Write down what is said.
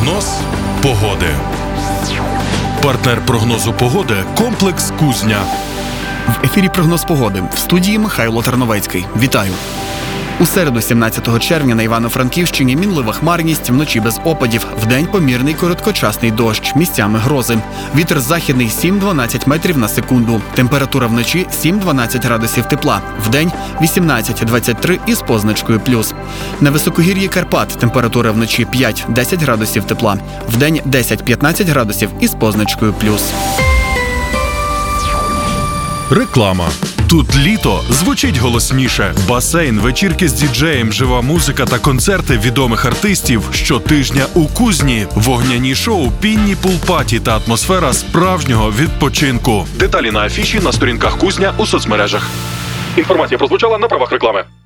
Прогноз погоди. Партнер прогнозу погоди – комплекс «Кузня». В ефірі прогноз погоди. В студії Михайло Терновецький. Вітаю. У середу, 17 червня, на Івано-Франківщині мінлива хмарність, вночі без опадів. Вдень помірний короткочасний дощ, місцями грози. Вітер західний 7-12 метрів на секунду. Температура вночі 7-12 градусів тепла. Вдень 18-23 із позначкою плюс. На високогір'ї Карпат температура вночі 5-10 градусів тепла. Вдень 10-15 градусів із позначкою плюс. Реклама. Тут літо звучить голосніше. Басейн, вечірки з діджеєм, жива музика та концерти відомих артистів щотижня у Кузні. Вогняні шоу, пінні пул-паті та атмосфера справжнього відпочинку. Деталі на афіші на сторінках Кузня у соцмережах. Інформація прозвучала на правах реклами.